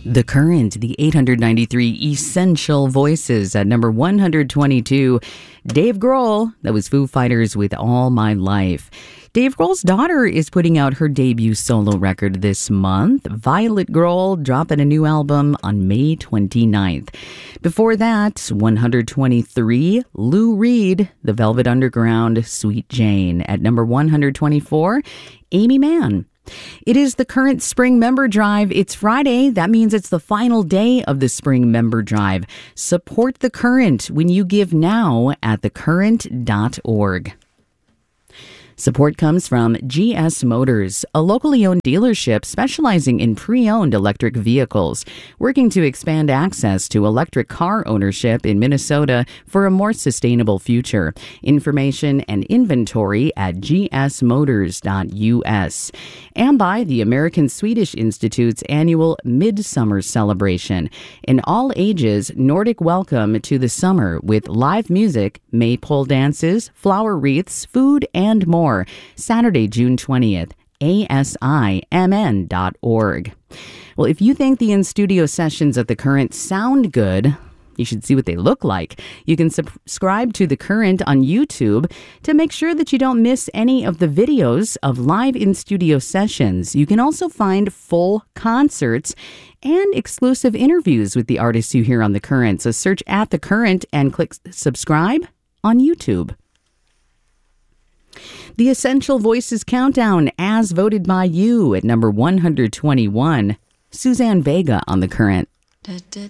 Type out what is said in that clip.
The Current, the 893 Essential Voices at number 122. Dave Grohl, that was Foo Fighters with All My Life. Dave Grohl's daughter is putting out her debut solo record this month. Violet Grohl dropping a new album on May 29th. Before that, 123, Lou Reed, The Velvet Underground, Sweet Jane. At number 124, Amy Mann. It is the Current Spring Member Drive. It's Friday. That means it's the final day of the Spring Member Drive. Support The Current when you give now at thecurrent.org. Support comes from GS Motors, a locally owned dealership specializing in pre-owned electric vehicles, working to expand access to electric car ownership in Minnesota for a more sustainable future. Information and inventory at gsmotors.us. And by the American Swedish Institute's annual Midsummer Celebration, an all-ages Nordic welcome to the summer with live music, maypole dances, flower wreaths, food, and more. Saturday, June 20th, asimn.org. Well, if you think the in-studio sessions at The Current sound good, you should see what they look like. You can subscribe to The Current on YouTube to make sure that you don't miss any of the videos of live in-studio sessions. You can also find full concerts and exclusive interviews with the artists you hear on The Current. So search at The Current and click subscribe on YouTube. The Essential Voices Countdown, as voted by you, at number 121, Suzanne Vega on The Current. Da, da,